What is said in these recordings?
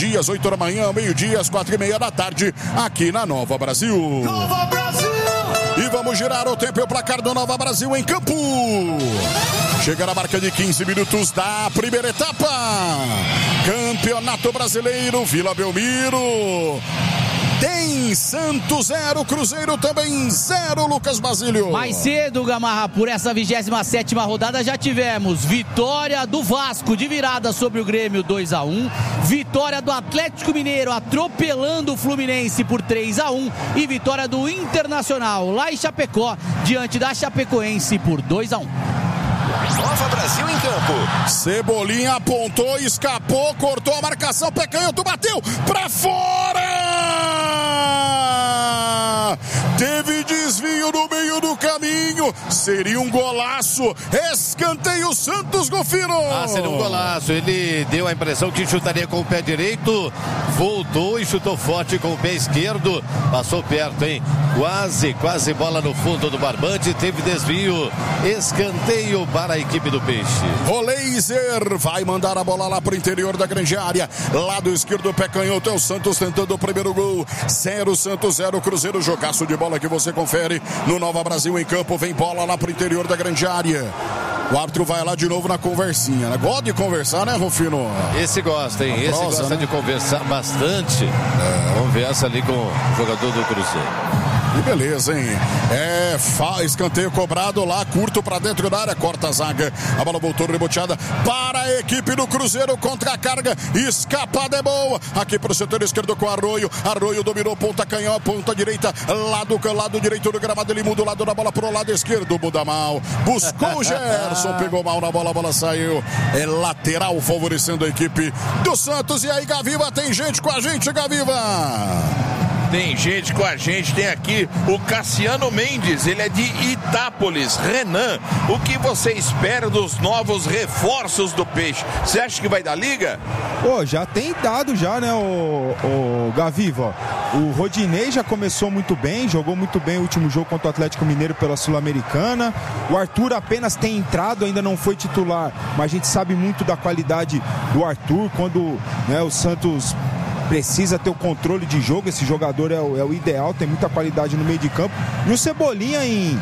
meio-dia, às 8 da manhã, meio-dia, às 4h30 da tarde, aqui na Nova Brasil. Nova Brasil! E vamos girar o tempo e o placar do Nova Brasil em campo. Chega na marca de 15 minutos da primeira etapa. Campeonato Brasileiro, Vila Belmiro. Tem Santos 0, Cruzeiro também 0, Lucas Basílio. Mais cedo, Gamarra, por essa 27ª rodada já tivemos vitória do Vasco de virada sobre o Grêmio 2-1, vitória do Atlético Mineiro atropelando o Fluminense por 3-1 e vitória do Internacional lá em Chapecó diante da Chapecoense por 2-1. Nova Brasil em campo. Cebolinha apontou, escapou, cortou a marcação, pé canhoto, bateu pra fora! Teve desvio no meio do caminho, seria um golaço, escanteio Santos, Golfino. Seria um golaço, ele deu a impressão que chutaria com o pé direito, voltou e chutou forte com o pé esquerdo, passou perto, hein? Quase bola no fundo do barbante, teve desvio, escanteio para a equipe do Peixe. O Laser vai mandar a bola lá pro interior da grande área, lado esquerdo, pé canhoto, é o Santos tentando o primeiro gol. 0 Santos, 0 Cruzeiro, jogaço de bola que você confere no Nova Brasil em campo, vem bola lá pro interior da grande área. O árbitro vai lá de novo na conversinha, né? Gosta de conversar, né, Rufino? Esse gosta, hein? Esse gosta, né? De conversar bastante. Conversa ali com o jogador do Cruzeiro. Que beleza, hein? Escanteio cobrado lá, curto pra dentro da área, corta a zaga. A bola voltou reboteada para a equipe do Cruzeiro, contra a carga, escapada é boa. Aqui pro setor esquerdo com Arroio. Arroio dominou, ponta canhão, ponta direita, lado direito do gramado, ele muda o lado da bola pro lado esquerdo, muda mal. Buscou o Gerson, pegou mal na bola, a bola saiu. É lateral favorecendo a equipe do Santos. E aí, Gaviva, tem gente com a gente, Gaviva? Tem gente com a gente, tem aqui o Cassiano Mendes, ele é de Itápolis. Renan, o que você espera dos novos reforços do Peixe? Você acha que vai dar liga? Já tem dado já, né, o Gaviva. O Rodinei já começou muito bem, jogou muito bem o último jogo contra o Atlético Mineiro pela Sul-Americana. O Arthur apenas tem entrado, ainda não foi titular, mas a gente sabe muito da qualidade do Arthur quando, né, o Santos precisa ter o controle de jogo. Esse jogador é o ideal, tem muita qualidade no meio de campo. E o Cebolinha, em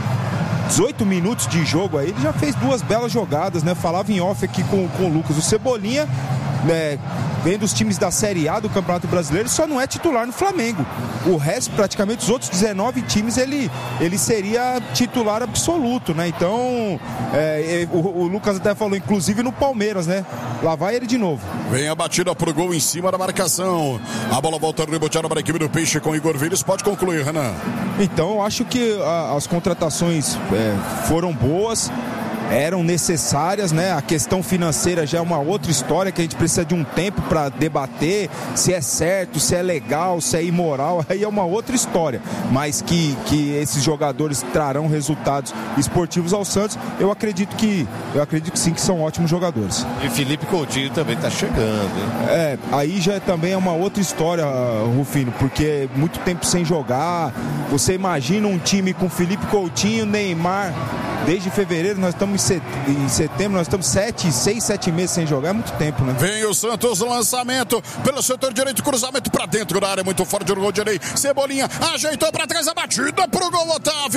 18 minutos de jogo aí, ele já fez 2 belas jogadas, né? Falava em off aqui com o Lucas. O Cebolinha, né, vem dos times da Série A do Campeonato Brasileiro, só não é titular no Flamengo. O resto, praticamente, os outros 19 times, ele seria titular absoluto, né? Então, o Lucas até falou, inclusive no Palmeiras, né? Lá vai ele de novo. Vem a batida pro gol em cima da marcação. A bola volta reboteada para a equipe do Peixe com Igor Viles. Pode concluir, Renan. Então, eu acho que as contratações foram boas, eram necessárias, né? A questão financeira já é uma outra história que a gente precisa de um tempo para debater se é certo, se é legal, se é imoral, aí é uma outra história, mas que esses jogadores trarão resultados esportivos ao Santos, eu acredito que sim, que são ótimos jogadores. E Felipe Coutinho também tá chegando, hein? Aí já também é uma outra história, Rufino, porque muito tempo sem jogar. Você imagina um time com Felipe Coutinho, Neymar. Desde fevereiro, nós estamos em setembro, nós estamos 7 meses sem jogar, é muito tempo, né? Vem o Santos, lançamento pelo setor direito, cruzamento pra dentro da área, muito forte no Rodinei. Cebolinha ajeitou pra trás a batida pro gol, Otávio.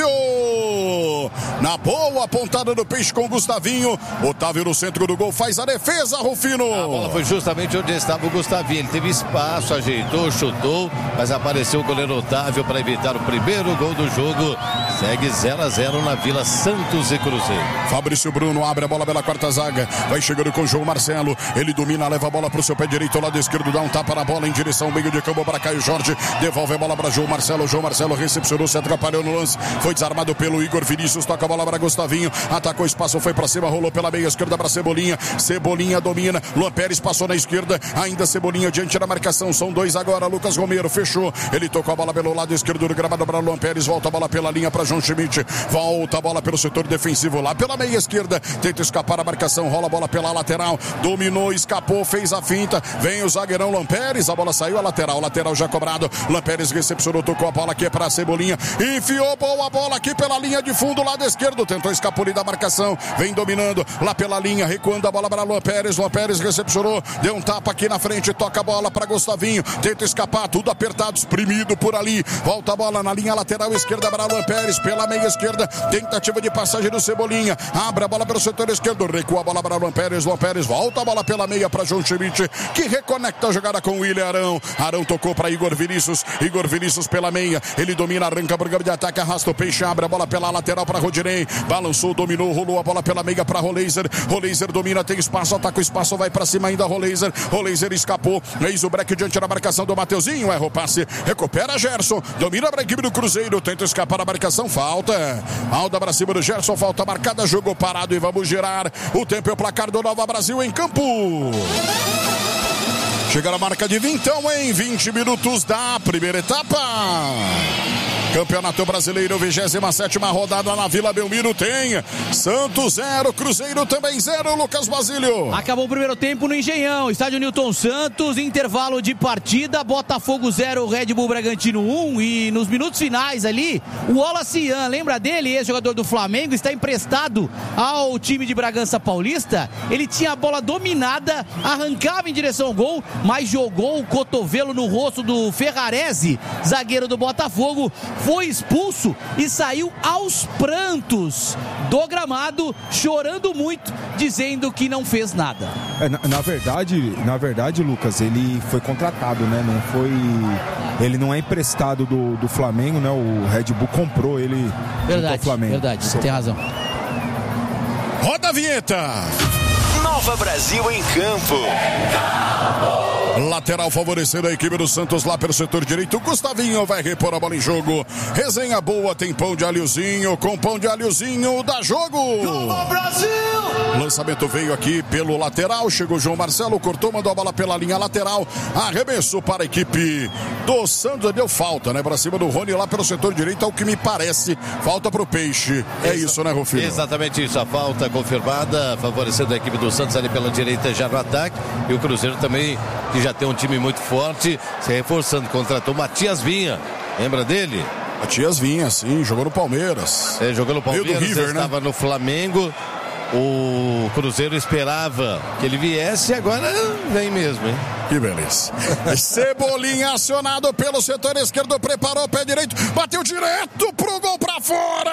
Na boa pontada do Peixe com o Gustavinho. Otávio no centro do gol, faz a defesa, Rufino. A bola foi justamente onde estava o Gustavinho. Ele teve espaço, ajeitou, chutou, mas apareceu o goleiro Otávio para evitar o primeiro gol do jogo. Segue 0-0 na Vila Santos e Cruzeiro. Fabrício Bruno abre a bola pela quarta zaga, vai chegando com o João Marcelo, ele domina, leva a bola pro seu pé direito, lado esquerdo, dá um tapa na bola em direção ao meio de campo para Caio Jorge, devolve a bola para João Marcelo recepcionou, se atrapalhou no lance, foi desarmado pelo Igor Vinícius, toca a bola para Gustavinho, atacou espaço, foi para cima, rolou pela meia esquerda para Cebolinha domina, Luan Pérez passou na esquerda, ainda Cebolinha diante da marcação, são 2 agora, Lucas Romero fechou, ele tocou a bola pelo lado esquerdo do gramado para Luan Pérez, volta a bola pela linha para João Schmidt, volta a bola pelo setor defensivo lá pela meia meia esquerda, tenta escapar a marcação, rola a bola pela lateral, dominou, escapou, fez a finta, vem o zagueirão Lampérez, a bola saiu a lateral já cobrado, Lampérez recepcionou, tocou a bola aqui para a Cebolinha, enfiou boa bola aqui pela linha de fundo, lado esquerdo, tentou escapulir da marcação, vem dominando lá pela linha, recuando a bola para Lampérez recepcionou, deu um tapa aqui na frente, toca a bola para Gustavinho, tenta escapar, tudo apertado, espremido por ali, volta a bola na linha lateral esquerda para Lampérez, pela meia esquerda, tentativa de passagem do Cebolinha, abre a bola para o setor esquerdo, recua a bola para Lampérez, volta a bola pela meia para João Schmidt, que reconecta a jogada com o William Arão tocou para Igor Vinícius pela meia, ele domina, arranca por campo de ataque, arrasta o Peixe, abre a bola pela lateral para Rodinei, balançou, dominou, rolou a bola pela meia para Roleiser domina, tem espaço, ataca o espaço, vai para cima ainda Roleiser escapou, eis o break diante da marcação do Mateuzinho, erra o passe, recupera Gerson, domina a equipe do Cruzeiro, tenta escapar a marcação, falta para cima do Gerson, falta marcada, jogou parado e vamos girar o tempo e o placar do Nova Brasil em campo. Chega a marca de 20 em 20 minutos da primeira etapa. Campeonato Brasileiro, 27ª rodada na Vila Belmiro, tem Santos 0, Cruzeiro também 0, Lucas Basílio. Acabou o primeiro tempo no Engenhão, estádio Newton Santos, intervalo de partida, Botafogo 0, Red Bull Bragantino 1, e nos minutos finais ali, o Wallace Ian, lembra dele, ex-jogador do Flamengo, está emprestado ao time de Bragança Paulista, ele tinha a bola dominada, arrancava em direção ao gol, mas jogou o cotovelo no rosto do Ferrarese, zagueiro do Botafogo, foi expulso e saiu aos prantos do gramado, chorando muito, dizendo que não fez nada. Na verdade, Lucas, ele foi contratado, né? Ele não é emprestado do Flamengo, né? O Red Bull comprou ele do Flamengo. Verdade, você tem razão. Roda a vinheta. Nova Brasil em campo. Lateral favorecendo a equipe do Santos lá pelo setor direito. Gustavinho vai repor a bola em jogo. Resenha boa, tem pão de alhozinho. Com pão de alhozinho dá jogo. Nova Brasil! Lançamento veio aqui pelo lateral. Chegou o João Marcelo, cortou, mandou a bola pela linha lateral. Arremesso para a equipe do Santos. Deu falta, né? Para cima do Rony lá pelo setor direito, ao que me parece. Falta para o Peixe. É isso, né, Rufino? Exatamente isso. A falta confirmada, favorecendo a equipe do Santos ali pela direita já no ataque. E o Cruzeiro também, que já tem um time muito forte, se reforçando, contratou Matias Vinha, lembra dele? Matias Vinha, sim, jogou no Palmeiras. Jogou no Palmeiras, River, estava no Flamengo, o Cruzeiro esperava que ele viesse e agora vem mesmo, hein? Que beleza. Cebolinha acionado pelo setor esquerdo, preparou o pé direito, bateu direto pro gol pra fora.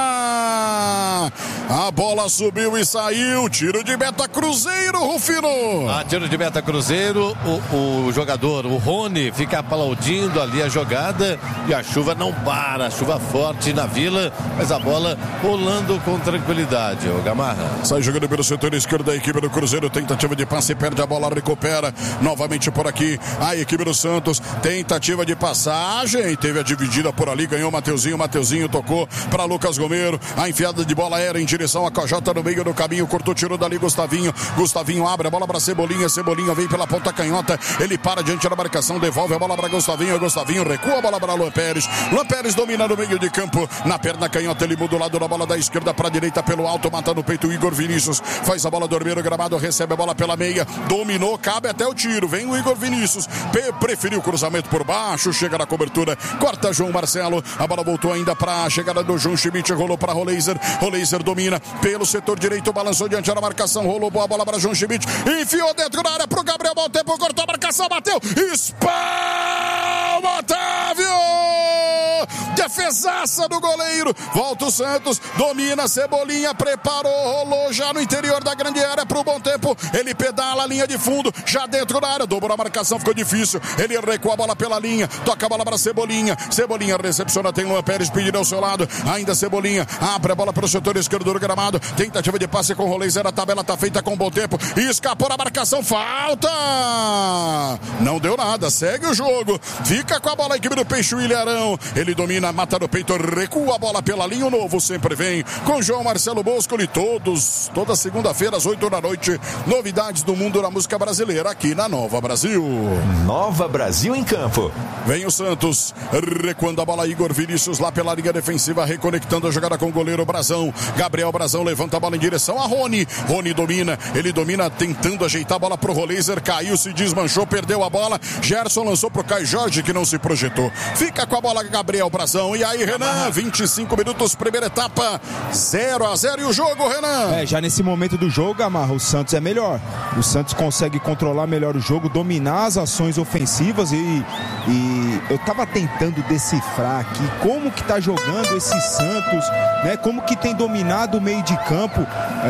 A bola subiu e saiu. Tiro de meta Cruzeiro, Rufino. Tiro de meta Cruzeiro. O jogador, o Rony, fica aplaudindo ali a jogada e a chuva não para. Chuva forte na Vila, mas a bola rolando com tranquilidade. O Gamarra. Sai jogando pelo setor esquerdo da equipe do Cruzeiro. Tentativa de passe, perde a bola, recupera. Novamente por aqui a equipe do Santos. Tentativa de passagem. Teve a dividida por ali. Ganhou o Mateuzinho. Mateuzinho tocou para Lucas Romero. A enfiada de bola era em direção a Cojota no meio do caminho. Cortou, tirou dali Gustavinho. Gustavinho abre a bola para Cebolinha. Cebolinha vem pela ponta canhota. Ele para diante da marcação. Devolve a bola para Gustavinho. Gustavinho recua a bola para Lampérez. Lampérez domina no meio de campo. Na perna canhota ele muda o lado da bola da esquerda para a direita pelo alto. Mata no peito o Igor Vinícius. Faz a bola dormir no gramado. Recebe a bola pela meia. Dominou. Cabe até o tiro. Vem o Igor Vinícius. Preferiu o cruzamento por baixo. Chega na cobertura. Corta João Marcelo. A bola voltou ainda para a chegada do João Schmidt. Rolou para Roleiser. Roleiser domina pelo setor direito. Balançou diante da marcação. Rolou boa bola para João Schmidt. Enfiou dentro da área para o Gabriel Montempo. Cortou a marcação. Bateu. Espalma, Otávio. Defesaça do goleiro. Volta o Santos. Domina. Cebolinha. Preparou. Rolou já no interior da grande área para o Montempo. Ele pedala a linha de fundo. Já dentro da área. Dobrou a marcação. Ficou difícil. Ele recua a bola pela linha. Toca a bola para Cebolinha. Cebolinha recepciona. Tem Luan Pérez pedindo ao seu lado. Ainda Cebolinha. Abre a bola para o setor esquerdo do gramado. Tentativa de passe com o Roleiser. A tabela está feita com bom tempo. Escapou a marcação. Falta Não deu nada, segue o jogo. Fica com a bola a equipe do Peixe, o Ilharão. Ele domina, mata no peito, recua a bola pela linha. O Novo sempre vem com João Marcelo Boscoli. Toda segunda-feira às 8 da noite. Novidades do mundo da música brasileira aqui na Nova Brasil. Nova Brasil em campo. Vem o Santos, recuando a bola, Igor Vinícius lá pela linha defensiva, reconectando a jogada com o goleiro Brazão. Gabriel Brazão levanta a bola em direção a Rony. Rony domina, ele domina tentando ajeitar a bola pro Roleiser, caiu, se desmanchou, perdeu a bola. Gerson lançou pro Caio Jorge, que não se projetou. Fica com a bola Gabriel Brazão. E aí, Renan, 25 minutos, primeira etapa, 0-0 e o jogo, Renan. Já nesse momento do jogo, Gamarra, o Santos é melhor. O Santos consegue controlar melhor o jogo, dominar as ações ofensivas e eu tava tentando decifrar aqui como que tá jogando esse Santos, né? Como que tem dominado o meio de campo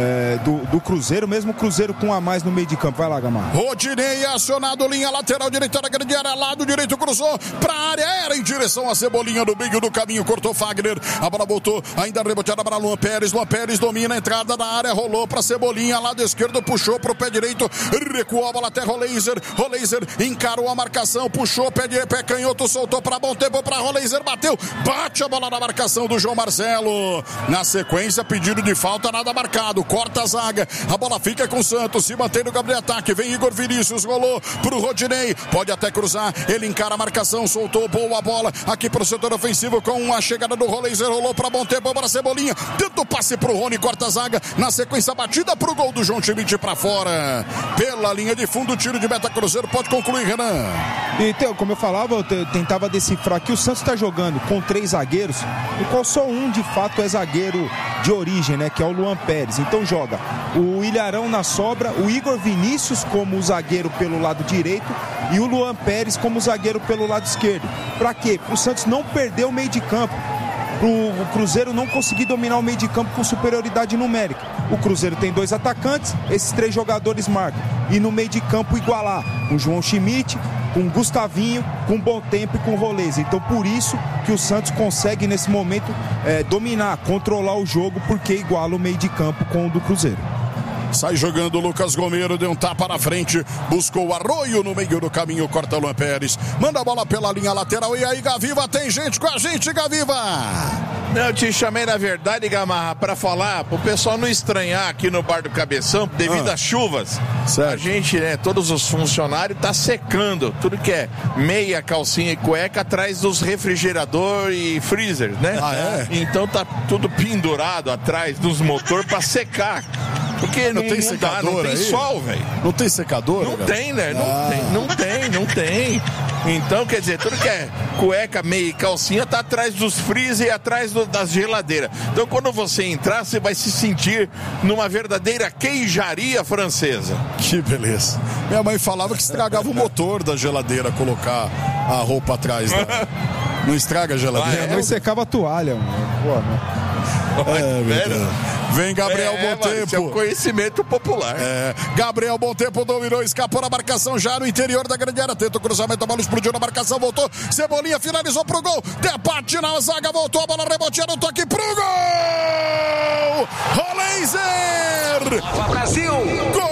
do Cruzeiro, mesmo o Cruzeiro com a mais no meio de campo. Vai lá, Gamarra. Rodinei acionado, linha lateral direita da grande área, lado direito, cruzou pra área, era em direção a Cebolinha no meio do caminho, cortou Fagner, a bola voltou, ainda reboteada para Luan Pérez domina a entrada da área, rolou pra Cebolinha, lado esquerdo, puxou pro pé direito, recuou a bola até Roleiser encarou a marcação, puxou, pé canhoto, soltou pra bom tempo pra Roleiser, bateu, bate a bola na marcação do João Marcelo, na sequência, pedido de falta, nada marcado, corta a zaga, a bola fica com o Santos, se mantém no campo de ataque, vem Igor Vinícius, rolou pro Rodinei, pode até cruzar, ele encara a marcação, soltou, boa bola, aqui pro setor ofensivo, com a chegada do Roleiser, rolou pra bom tempo, para Cebolinha, tenta o passe pro Rony, corta a zaga, na sequência, batida pro gol do João Schmidt pra fora, pela linha de fundo, tiro de meta, Cruzeiro, pode concluir, Renan. Então, como eu falava, eu tentava decifrar que o Santos está jogando com 3 zagueiros, no qual só um de fato é zagueiro de origem, né? Que é o Luan Pérez. Então joga o Ilharão na sobra, o Igor Vinícius como zagueiro pelo lado direito e o Luan Pérez como zagueiro pelo lado esquerdo. Para quê? Para o Santos não perder o meio de campo. O Cruzeiro não conseguir dominar o meio de campo com superioridade numérica. O Cruzeiro tem 2 atacantes, esses 3 jogadores marcam. E no meio de campo igualar com João Schmidt, com Gustavinho, com Bom Tempo e com Roleiser. Então por isso que o Santos consegue nesse momento dominar, controlar o jogo, porque iguala o meio de campo com o do Cruzeiro. Sai jogando o Lucas Romero, deu um tapa na frente, buscou o Arroio no meio do caminho, corta o Luan Pérez, manda a bola pela linha lateral, e aí, Gaviva, tem gente com a gente, Gaviva! Eu te chamei, na verdade, Gamarra, para falar, pro pessoal não estranhar aqui no Bar do Cabeção, devido às chuvas, certo. A gente, né, todos os funcionários, tá secando tudo que é meia, calcinha e cueca atrás dos refrigerador e freezer, né? Ah, é? Então tá tudo pendurado atrás dos motores para secar. Porque não tem secador, não tem sol, velho. Não tem secador? Não tem, né? Não tem. Então, quer dizer, tudo que é cueca, meia e calcinha tá atrás dos freezer e atrás das geladeiras. Então, quando você entrar, você vai se sentir numa verdadeira queijaria francesa. Que beleza. Minha mãe falava que estragava o motor da geladeira colocar a roupa atrás da... Não estraga a geladeira? Minha mãe secava a toalha, mano. Vem Gabriel Bom Tempo. Isso é um conhecimento popular. Gabriel Bom Tempo dominou, escapou na marcação já no interior da grande área. Tenta o cruzamento, a bola explodiu na marcação, voltou. Cebolinha finalizou pro gol. Debate na zaga, voltou a bola reboteada, toque pro gol! Roleiser! Brasil! Gol!